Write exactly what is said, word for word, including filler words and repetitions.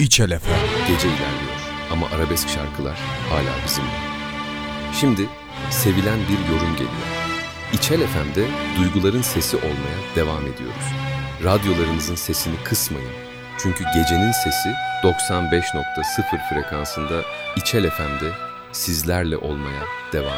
İçel Efem. Gece ilerliyor ama arabesk şarkılar hala bizimle. Şimdi sevilen bir yorum geliyor. İçel F M'de duyguların sesi olmaya devam ediyoruz. Radyolarınızın sesini kısmayın. Çünkü gecenin sesi doksan beş nokta sıfır frekansında İçel F M'de sizlerle olmaya devam